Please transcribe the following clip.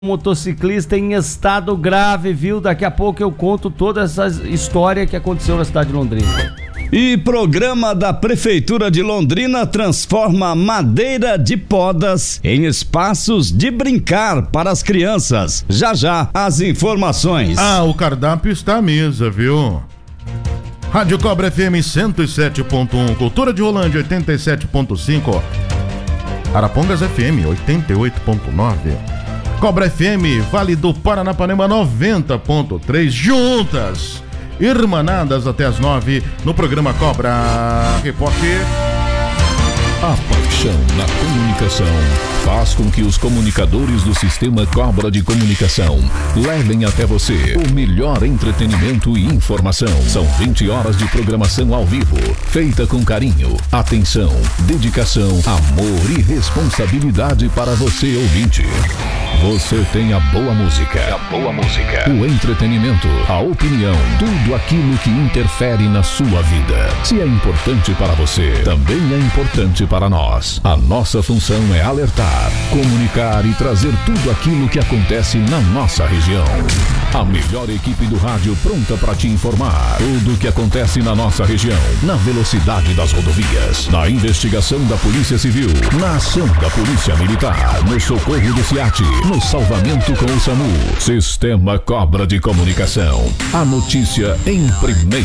Motociclista em estado grave, viu? Daqui a pouco eu conto toda essa história que aconteceu na cidade de Londrina. E programa da Prefeitura de Londrina transforma madeira de podas em espaços de brincar para as crianças. Já já as informações. O cardápio está à mesa, viu? Rádio Cobra FM 107.1, Cultura de Rolândia 87.5, Arapongas FM 88.9. Cobra FM, Vale do Paranapanema 90.3, juntas, irmanadas até as 9, no programa Cobra Repórter. A paixão na comunicação faz com que os comunicadores do Sistema Cobra de Comunicação levem até você o melhor entretenimento e informação. São 20 horas de programação ao vivo, feita com carinho, atenção, dedicação, amor e responsabilidade para você, ouvinte. Você tem a boa música, o entretenimento, a opinião, tudo aquilo que interfere na sua vida. Se é importante para você, também é importante para nós. A nossa função é alertar, comunicar e trazer tudo aquilo que acontece na nossa região. A melhor equipe do rádio pronta para te informar. Tudo o que acontece na nossa região, na velocidade das rodovias, na investigação da Polícia Civil, na ação da Polícia Militar, no socorro do SIAT, no salvamento com o SAMU. Sistema Cobra de Comunicação. A notícia em primeiro